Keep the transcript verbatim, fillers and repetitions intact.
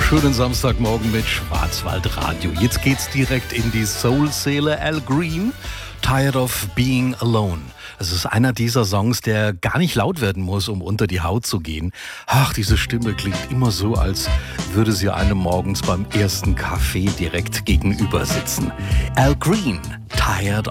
Schönen Samstagmorgen mit Schwarzwaldradio. Jetzt geht's direkt in die Soul-Seele. Al Green, Tired of Being Alone. Es ist einer dieser Songs, der gar nicht laut werden muss, um unter die Haut zu gehen. Ach, diese Stimme klingt immer so, als würde sie einem morgens beim ersten Kaffee direkt gegenüber sitzen. Al Green, Tired